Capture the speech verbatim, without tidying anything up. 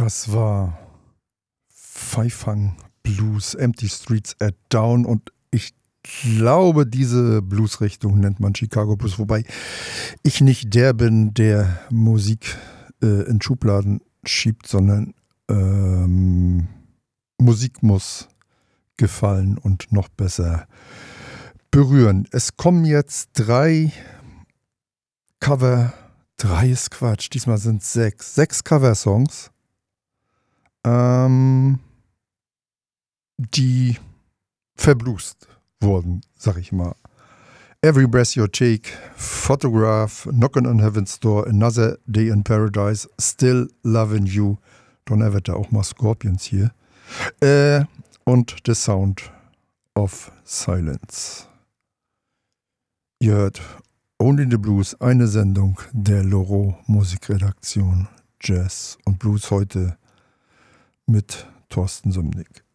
Das war Pfeifang Blues, Empty Streets at Dawn, und ich glaube, diese Bluesrichtung nennt man Chicago Blues, wobei ich nicht der bin, der Musik äh, in Schubladen schiebt, sondern ähm, Musik muss gefallen und noch besser berühren. Es kommen jetzt drei Cover, drei ist Quatsch, diesmal sind es sechs, sechs Coversongs, ähm, die verbluest wurden, sag ich mal. Every Breath You Take, Photograph, Knockin' on Heaven's Door, Another Day in Paradise, Still Lovin' You, Donnerwetter, auch mal Scorpions hier, äh, und The Sound of Silence. Ihr hört Only the Blues, eine Sendung der Loro Musikredaktion Jazz und Blues, heute mit Thorsten Sumnick.